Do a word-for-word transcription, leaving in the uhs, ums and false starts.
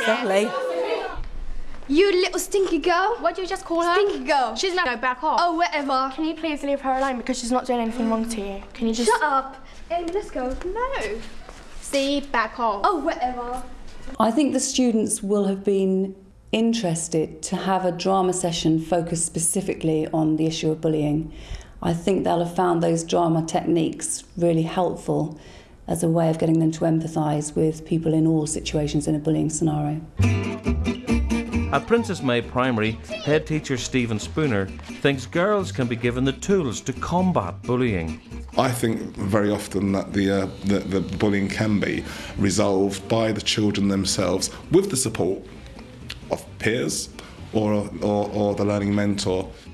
Sally. You little stinky girl. What did you just call her? Stinky girl. She's not. No, back off. Oh, whatever. Can you please leave her alone because she's not doing anything wrong to you? Can you just... Shut up. Amy, let's go. No. See, back off. Oh, whatever. I think the students will have been interested to have a drama session focused specifically on the issue of bullying. I think they'll have found those drama techniques really helpful as a way of getting them to empathise with people in all situations in a bullying scenario. At Princess May Primary, head teacher Stephen Spooner thinks girls can be given the tools to combat bullying. I think very often that the, uh, the, the bullying can be resolved by the children themselves with the support of peers or, or, or the learning mentor.